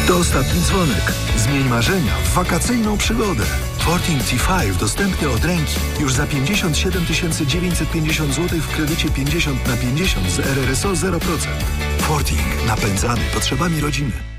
To ostatni dzwonek. Zmień marzenia w wakacyjną przygodę. Forting T5 dostępny od ręki już za 57 950 zł w kredycie 50/50 z RRSO 0%. Forting napędzany potrzebami rodziny.